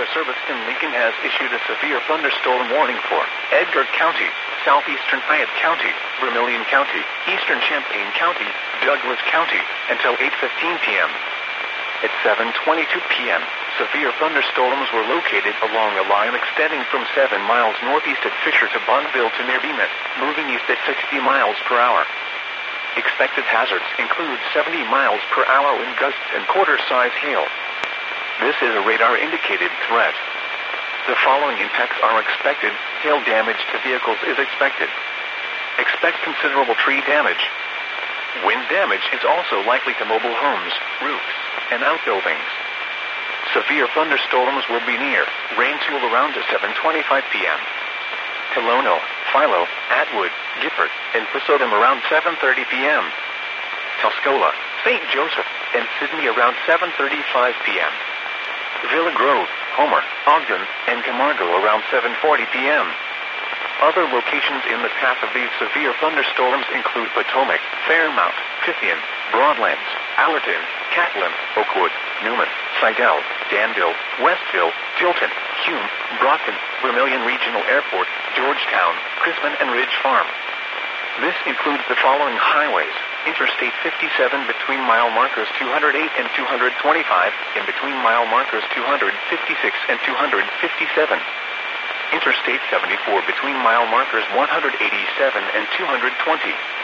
Service in Lincoln has issued a severe thunderstorm warning for Edgar County, southeastern Fayette County, Vermilion County, eastern Champaign County, Douglas County, until 8:15 p.m. At 7:22 p.m., severe thunderstorms were located along a line extending from 7 miles northeast at Fisher to Bonneville to near Beeman, moving east at 60 miles per hour. Expected hazards include 70 miles per hour wind gusts and quarter-size hail. This is a radar-indicated threat. The following impacts are expected. Hail damage to vehicles is expected. Expect considerable tree damage. Wind damage is also likely to mobile homes, roofs, and outbuildings. Severe thunderstorms will be near. Rain tool around to 7:25 p.m. Tolono, Philo, Atwood, Gifford, and Prisodum around 7:30 p.m. Tuscola, St. Joseph, and Sydney around 7:35 p.m. Villa Grove, Homer, Ogden, and Camargo around 7:40 p.m. Other locations in the path of these severe thunderstorms include Potomac, Fairmount, Pythian, Broadlands, Allerton, Catlin, Oakwood, Newman, Seidel, Danville, Westville, Tilton, Hume, Brockton, Vermilion Regional Airport, Georgetown, Crispin, and Ridge Farm. This includes the following highways: Interstate 57 between mile markers 208 and 225, and between mile markers 256 and 257. Interstate 74 between mile markers 187 and 220.